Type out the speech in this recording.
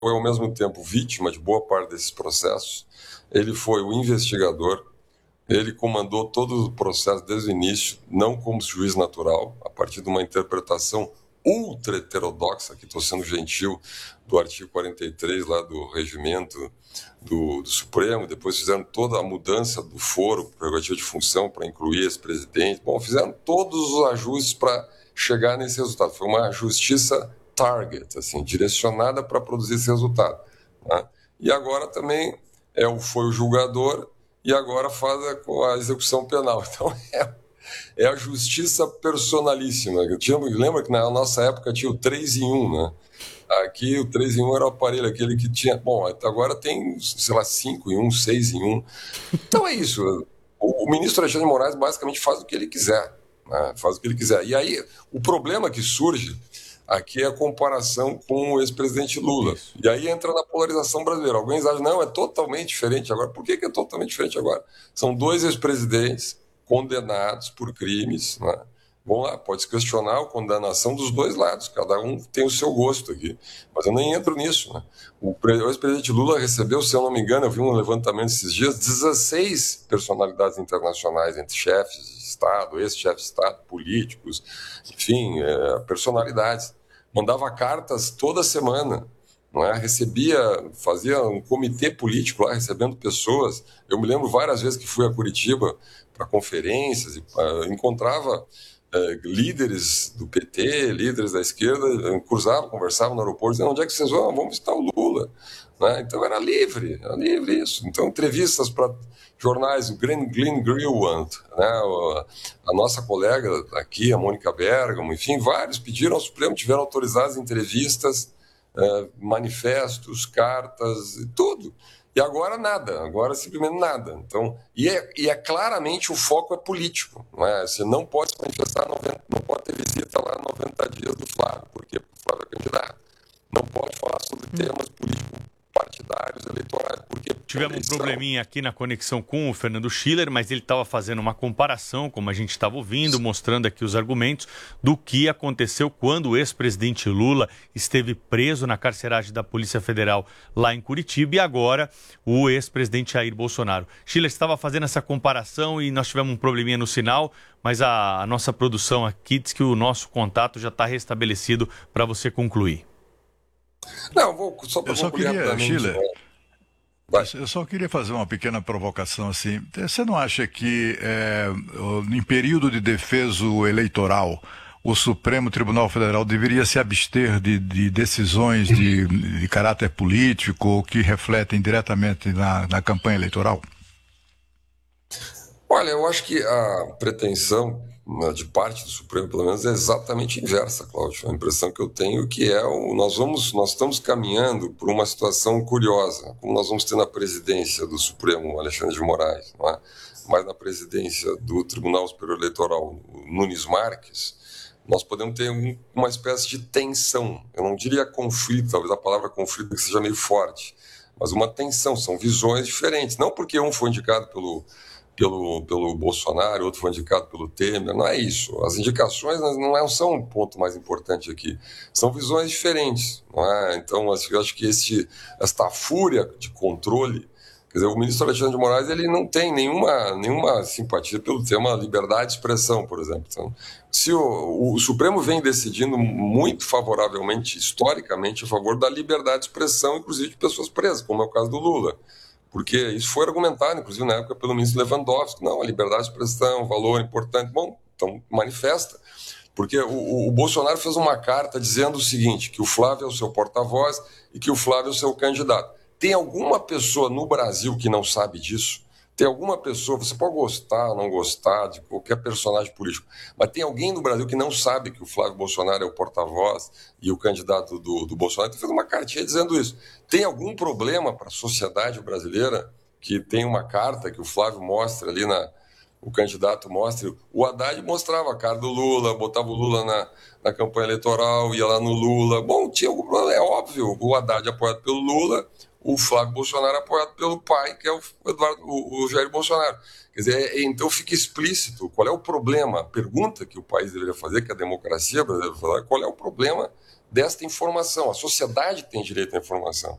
foi ao mesmo tempo vítima de boa parte desses processos, ele foi o investigador, ele comandou todo o processo desde o início, não como juiz natural, a partir de uma interpretação ultra heterodoxa, que estou sendo gentil, do artigo 43 lá do regimento do Supremo. Depois fizeram toda a mudança do foro, prerrogativa de função, para incluir esse presidente. Bom, fizeram todos os ajustes para chegar nesse resultado. Foi uma justiça target, assim, direcionada para produzir esse resultado, né? E agora também foi o julgador e agora faz a execução penal. Então é a justiça personalíssima. Lembra que na nossa época tinha o 3 em 1, né? Aqui o 3 em 1 era o aparelho, aquele que tinha... Bom, agora tem, sei lá, 5 em 1, 6 em 1. Então é isso. O ministro Alexandre de Moraes basicamente faz o que ele quiser, né? Faz o que ele quiser. E aí o problema que surge aqui é a comparação com o ex-presidente Lula. Isso. E aí entra na polarização brasileira. Alguns acham, não, é totalmente diferente agora. Por que é totalmente diferente agora? São dois ex-presidentes condenados por crimes, né? Vamos lá, pode-se questionar a condenação dos dois lados, cada um tem o seu gosto aqui, mas eu nem entro nisso, né? O ex-presidente Lula recebeu, se eu não me engano, eu vi um levantamento esses dias, 16 personalidades internacionais, entre chefes de Estado, ex-chefes de Estado, políticos, enfim, personalidades. Mandava cartas toda semana, não é? Fazia um comitê político lá, recebendo pessoas. Eu me lembro várias vezes que fui a Curitiba para conferências, encontrava líderes do PT, líderes da esquerda, cruzavam, conversavam no aeroporto, dizendo, onde é que vocês vão? Vamos visitar o Lula, né? Então era livre isso. Então entrevistas para jornais, o Glenn Greenwald, né? A nossa colega aqui, a Mônica Bergamo, enfim, vários pediram ao Supremo, tiveram autorizadas entrevistas, manifestos, cartas, tudo. E agora nada, agora simplesmente nada. Então, claramente o foco é político, não é? Você não pode se manifestar, não pode ter visita lá 90 dias do Flávio. Por quê? Porque o Flávio é candidato. Não pode falar sobre temas políticos partidários, eleitorais. Por quê? Porque Tivemos um probleminha aqui na conexão com o Fernando Schiller, mas ele estava fazendo uma comparação, como a gente estava ouvindo, mostrando aqui os argumentos do que aconteceu quando o ex-presidente Lula esteve preso na carceragem da Polícia Federal lá em Curitiba e agora o ex-presidente Jair Bolsonaro. Schiller estava fazendo essa comparação e nós tivemos um probleminha no sinal, mas a nossa produção aqui diz que o nosso contato já está restabelecido para você concluir. Não, só para concluir rapidamente. Schiller, eu só queria fazer uma pequena provocação assim. Você não acha que, em período de defeso eleitoral, o Supremo Tribunal Federal deveria se abster de decisões de caráter político ou que refletem diretamente na campanha eleitoral? Olha, eu acho que a pretensão, né, de parte do Supremo, pelo menos, é exatamente inversa, Cláudio. A impressão que eu tenho que nós estamos caminhando por uma situação curiosa, como nós vamos ter na presidência do Supremo, Alexandre de Moraes, não é? Mas na presidência do Tribunal Superior Eleitoral, Nunes Marques, nós podemos ter uma espécie de tensão. Eu não diria conflito, talvez a palavra conflito seja meio forte, mas uma tensão, são visões diferentes. Não porque um foi indicado pelo Bolsonaro, outro foi indicado pelo Temer, não é isso. As indicações não são um ponto mais importante aqui, são visões diferentes, não é? Então, eu acho que esta fúria de controle, quer dizer, o ministro Alexandre de Moraes, ele não tem nenhuma simpatia pelo tema liberdade de expressão, por exemplo. Então, se o Supremo vem decidindo muito favoravelmente, historicamente, a favor da liberdade de expressão, inclusive de pessoas presas, como é o caso do Lula. Porque isso foi argumentado, inclusive na época, pelo ministro Lewandowski. Não, a liberdade de expressão, valor importante. Bom, então manifesta. Porque o Bolsonaro fez uma carta dizendo o seguinte, que o Flávio é o seu porta-voz e que o Flávio é o seu candidato. Tem alguma pessoa no Brasil que não sabe disso? Tem alguma pessoa, você pode gostar ou não gostar de qualquer personagem político, mas tem alguém no Brasil que não sabe que o Flávio Bolsonaro é o porta-voz e o candidato do Bolsonaro? Então fez uma cartinha dizendo isso. Tem algum problema para a sociedade brasileira que tem uma carta que o Flávio mostra ali, o candidato mostra? O Haddad mostrava a cara do Lula, botava o Lula na campanha eleitoral, ia lá no Lula. Bom, tinha algum problema, é óbvio, o Haddad apoiado pelo Lula, o Flávio Bolsonaro apoiado pelo pai, que é o Jair Bolsonaro. Quer dizer, então fica explícito qual é o problema. A pergunta que o país deveria fazer, que a democracia brasileira deveria fazer, qual é o problema desta informação. A sociedade tem direito à informação.